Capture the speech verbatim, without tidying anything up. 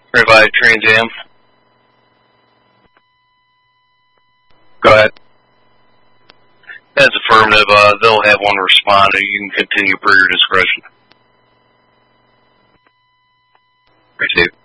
Provide Trans Am. Go ahead. That's affirmative. Uh, they'll have one respond, and you can continue per your discretion. Receive.